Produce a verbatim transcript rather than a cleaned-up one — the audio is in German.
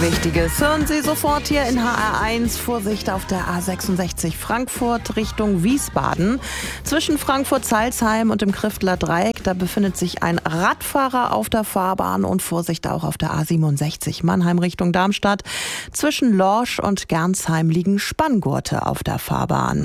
Wichtiges hören Sie sofort hier in H R eins. Vorsicht auf der A sechsundsechzig Frankfurt Richtung Wiesbaden. Zwischen Frankfurt-Salzheim und dem Kriftler Dreieck, da befindet sich ein Radfahrer auf der Fahrbahn und Vorsicht auch auf der A siebenundsechzig Mannheim Richtung Darmstadt. Zwischen Lorsch und Gernsheim liegen Spanngurte auf der Fahrbahn.